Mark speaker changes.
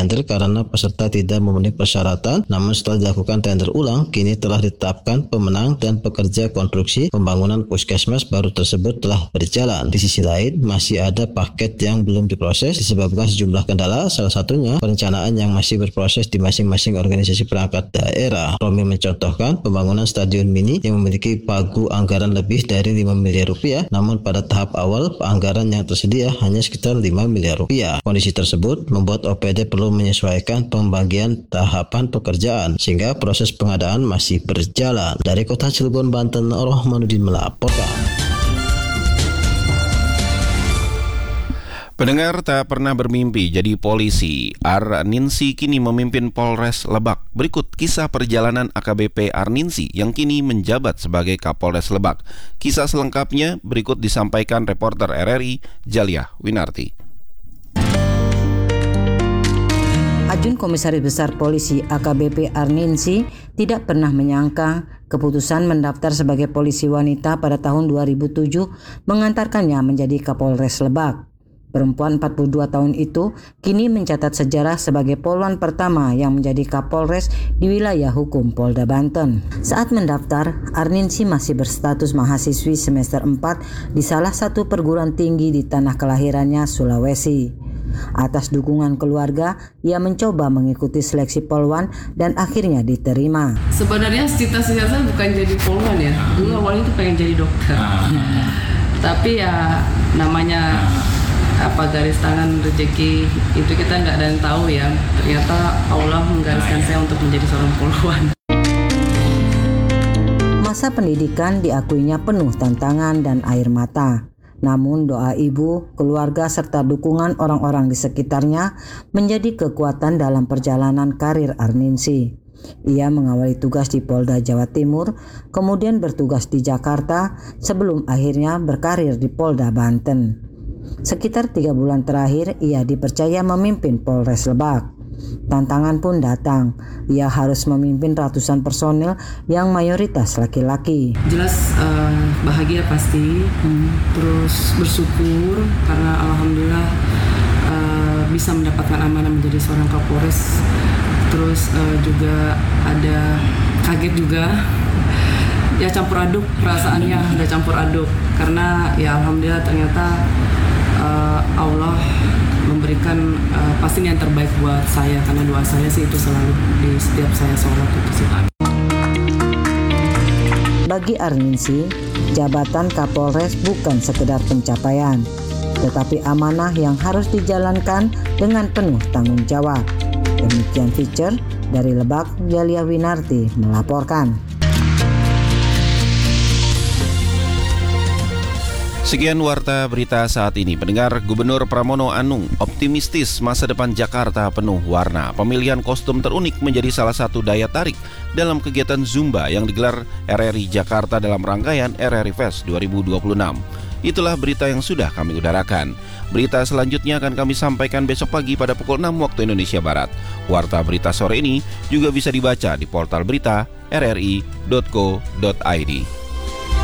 Speaker 1: tender karena peserta tidak memenuhi persyaratan. Namun setelah dilakukan tender ulang, kini telah ditetapkan pemenang dan pekerja konstruksi pembangunan puskesmas baru tersebut telah berjalan. Di sisi lain, masih ada paket yang belum diproses disebabkan sejumlah kendala, salah satunya perencanaan yang masih berproses di masing-masing organisasi perangkat daerah. Romi mencontohkan pembangunan stadion mini yang memiliki pagu anggaran lebih dari 5 miliar rupiah, namun pada tahap awal anggaran yang tersedia hanya sekitar 5 miliar rupiah. Kondisi tersebut membuat OPD perlu menyesuaikan pembagian tahapan pekerjaan sehingga proses pengadaan masih berjalan. Dari Kota Cilegon, Banten, Rohmanuddin melaporkan.
Speaker 2: Pendengar tak pernah bermimpi jadi polisi, Arninsi kini memimpin Polres Lebak. Berikut kisah perjalanan AKBP Arninsi yang kini menjabat sebagai Kapolres Lebak. Kisah selengkapnya berikut disampaikan reporter RRI Jalia Winarti.
Speaker 3: Ajun Komisaris Besar Polisi AKBP Arninsi tidak pernah menyangka keputusan mendaftar sebagai polisi wanita pada tahun 2007 mengantarkannya menjadi Kapolres Lebak. Perempuan 42 tahun itu kini mencatat sejarah sebagai polwan pertama yang menjadi Kapolres di wilayah hukum Polda Banten. Saat mendaftar, Arninsi masih berstatus mahasiswi semester 4 di salah satu perguruan tinggi di tanah kelahirannya, Sulawesi. Atas dukungan keluarga, ia mencoba mengikuti seleksi polwan dan akhirnya diterima.
Speaker 4: Sebenarnya cita-cita saya bukan jadi polwan ya. Dulu awalnya itu pengen jadi dokter. Tapi ya namanya garis tangan rezeki itu kita nggak ada yang tahu ya. Ternyata Allah menggariskan saya untuk menjadi seorang polwan.
Speaker 3: Masa pendidikan diakuinya penuh tantangan dan air mata. Namun doa ibu, keluarga serta dukungan orang-orang di sekitarnya menjadi kekuatan dalam perjalanan karir Arninsi. Ia mengawali tugas di Polda Jawa Timur, kemudian bertugas di Jakarta sebelum akhirnya berkarir di Polda Banten. Sekitar 3 bulan terakhir ia dipercaya memimpin Polres Lebak. Tantangan pun datang. Ia harus memimpin ratusan personil yang mayoritas laki-laki.
Speaker 4: Jelas bahagia pasti, terus bersyukur karena alhamdulillah bisa mendapatkan amanah menjadi seorang Kapolres. Terus juga ada kaget juga. Ya campur aduk perasaannya, ada campur aduk karena ya alhamdulillah ternyata Allah memberikan pasti yang terbaik buat saya karena doa saya sih itu selalu di setiap saya sholat itu sih.
Speaker 3: Bagi Arninsi, jabatan Kapolres bukan sekedar pencapaian, tetapi amanah yang harus dijalankan dengan penuh tanggung jawab. Demikian feature dari Lebak, Jalia Winarti melaporkan.
Speaker 2: Sekian warta berita saat ini. Pendengar, Gubernur Pramono Anung optimistis masa depan Jakarta penuh warna. Pemilihan kostum terunik menjadi salah satu daya tarik dalam kegiatan Zumba yang digelar RRI Jakarta dalam rangkaian RRI Fest 2026. Itulah berita yang sudah kami udarakan. Berita selanjutnya akan kami sampaikan besok pagi pada pukul 6 waktu Indonesia Barat. Warta berita sore ini juga bisa dibaca di portal berita rri.co.id.